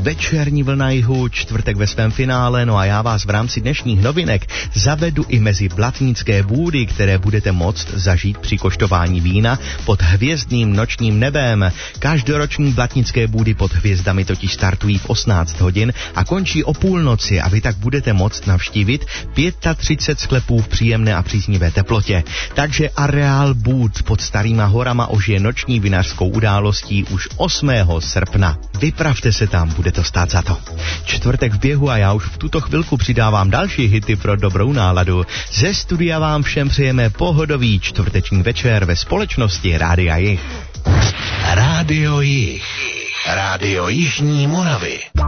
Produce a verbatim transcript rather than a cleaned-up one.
Večerní vlna jihu, čtvrtek ve svém finále, no a já vás v rámci dnešních novinek zavedu i mezi blatnické bůdy, které budete moct zažít při koštování vína pod hvězdným nočním nebem. Každoroční blatnické bůdy pod hvězdami totiž startují v osmnáct hodin a končí o půlnoci a vy tak budete moct navštívit třicet pět sklepů v příjemné a příznivé teplotě. Takže areál bůd pod Starýma horama ožije noční vinařskou událostí už osmého srpna. Vypravte se tam, bude to stát za to. Čtvrtek v běhu a já už v tuto chvilku přidávám další hity pro dobrou náladu. Ze studia vám všem přejeme pohodový čtvrteční večer ve společnosti Rádia Jih. Rádio Jih. Rádio Jižní Moravy.